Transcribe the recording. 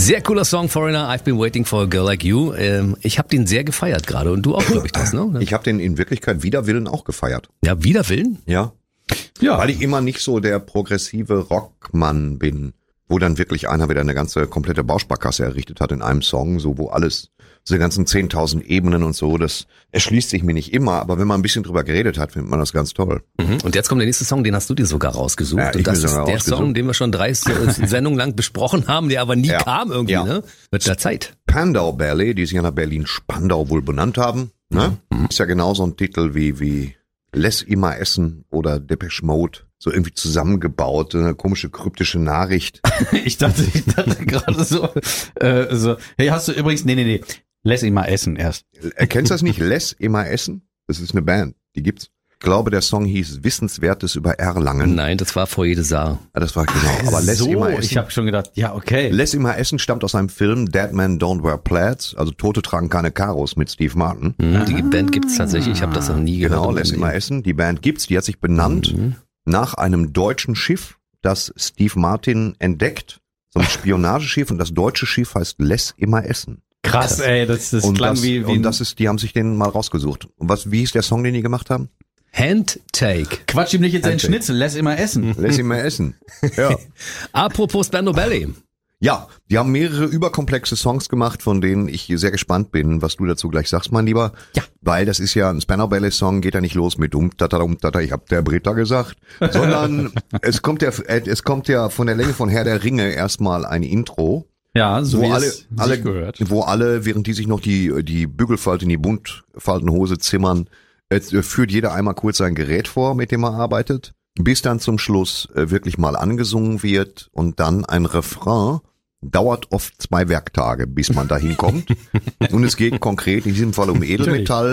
Sehr cooler Song, Foreigner, I've been waiting for a girl like you. Ich habe den sehr gefeiert gerade und du auch, glaube ich, das, ne? Ich habe den in Wirklichkeit wider Willen auch gefeiert. Ja, wider Willen? Ja. Weil ich immer nicht so der progressive Rockmann bin, wo dann wirklich einer wieder eine ganze komplette Bausparkasse errichtet hat in einem Song, so wo alles, diese ganzen 10.000 Ebenen und so, das erschließt sich mir nicht immer, aber wenn man ein bisschen drüber geredet hat, findet man das ganz toll. Und jetzt kommt der nächste Song, den hast du dir sogar rausgesucht. Ja, und das ist der Song, den wir schon 3 Sendungen lang besprochen haben, der aber nie kam irgendwie, ne? Mit der Zeit. Spandau Ballet, die sich ja nach Berlin-Spandau wohl benannt haben, ne? Ist ja genauso ein Titel wie Lass immer essen oder Depeche Mode. So irgendwie zusammengebaut, eine komische kryptische Nachricht. Ich dachte gerade so, hey, hast du übrigens, nee, lass ihn mal essen erst. Erkennst du das nicht? Lass immer essen? Das ist eine Band, die gibt's. Ich glaube, der Song hieß Wissenswertes über Erlangen. Nein, das war Foyer des Saar. Ja, das war genau, aber Lass immer essen. Ich habe schon gedacht, ja, okay. Lass immer essen stammt aus einem Film Dead Men Don't Wear Plaids, also Tote tragen keine Karos mit Steve Martin. Die Band gibt's tatsächlich, ich habe das noch nie gehört. Genau, Lass immer essen, die Band gibt's, die hat sich benannt nach einem deutschen Schiff, das Steve Martin entdeckt, so ein Spionageschiff, und das deutsche Schiff heißt Lass immer essen. Krass, ey, das und klang das, wie und das ist, die haben sich den mal rausgesucht. Und wie hieß der Song, den die gemacht haben? Handtake. Quatsch ihm nicht jetzt seinen Schnitzel, lass immer essen. Lass immer essen. Ja. Apropos Spandau Ballet. Ja, die haben mehrere überkomplexe Songs gemacht, von denen ich sehr gespannt bin, was du dazu gleich sagst, mein Lieber. Ja. Weil das ist ja ein Spandau Ballet Song, geht ja nicht los mit tata, ich hab der Britta gesagt, sondern es kommt ja von der Länge von Herr der Ringe erstmal ein Intro. Ja, so wo wie alle es gehört. Wo alle, während die sich noch die Bügelfalte in die Buntfaltenhose zimmern, führt jeder einmal kurz sein Gerät vor, mit dem er arbeitet, bis dann zum Schluss wirklich mal angesungen wird und dann ein Refrain. Dauert oft 2 Werktage, bis man dahin kommt. Und es geht konkret in diesem Fall um Edelmetall.